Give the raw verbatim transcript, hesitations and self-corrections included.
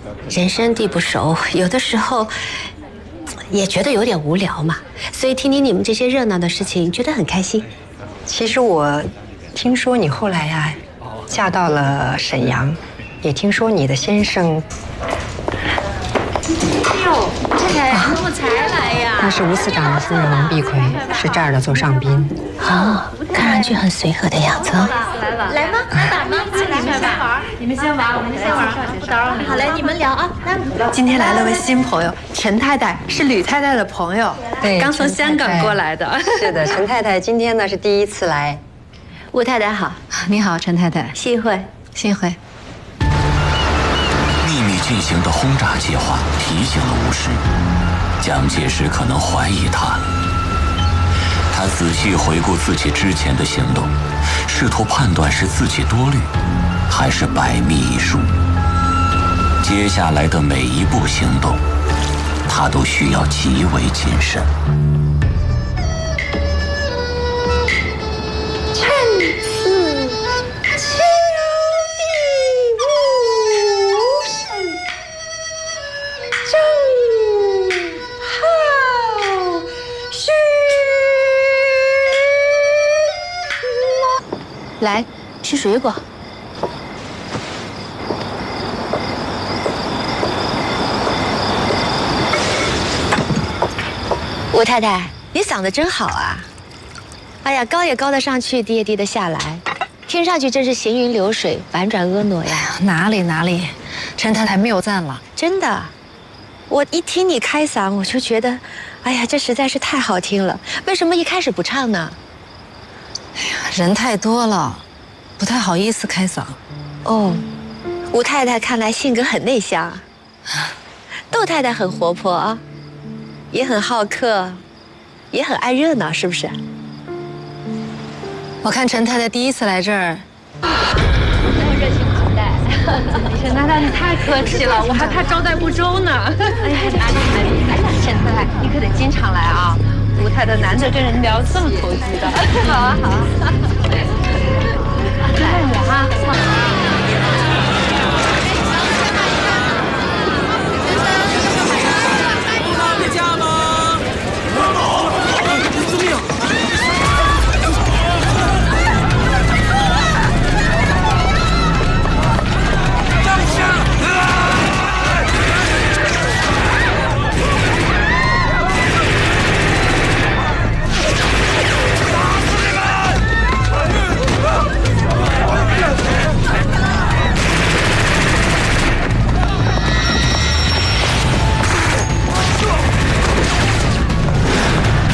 人生地不熟，有的时候也觉得有点无聊嘛，所以听听你们这些热闹的事情，觉得很开心。 其实我听说你后来呀、啊，嫁到了沈阳，也听说你的先生。 哎呦，太太怎么才来呀？ 他是吴司长的夫人王碧奎，是这儿的座上宾。 哦，看上去很随和的样子。 来吧，来吗？来打吗？你们先玩，你们先玩，我们先玩，不打扰你们。好嘞，你们聊啊。来， 今天来了位新朋友，陈太太是吕太太的朋友， 对， 刚从香港过来的。 是的，陈太太今天呢是第一次来。 吴太太好， 你好，陈太太。 幸会， 幸会。 秘密进行的轰炸计划提醒了吴师，蒋介石可能怀疑他。他仔细回顾自己之前的行动，试图判断是自己多虑，还是百密一疏。接下来的每一步行动，他都需要极为谨慎。 趁此秋地无声，正好许来吃水果。吴太太，你嗓子真好啊！哎呀，高也高得上去，低也低得下来，听上去真是行云流水，婉转婀娜呀。 哪里哪里，陈太太谬赞了。 真的，我一听你开嗓，我就觉得，哎呀，这实在是太好听了。为什么一开始不唱呢？ 哎呀，人太多了，不太好意思开嗓。 哦，吴太太看来性格很内向啊。窦太太很活泼啊，也很好客，也很爱热闹，是不是？ 我看陈太太第一次来这儿， 很热情款待。陈太太，你太客气了，我还怕招待不周呢。哎呀，哪里哪里，哎呀，陈太太，你可得经常来啊！吴太太难得跟人聊这么投机的。好啊好啊。来我啊。